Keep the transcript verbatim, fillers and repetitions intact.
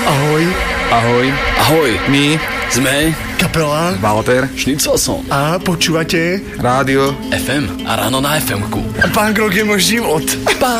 Ahoj. Ahoj. Ahoj. My sme kapela Walter Šniclson a počúvate Rádio ef em a ráno na ef emku. Punk rock je môj život.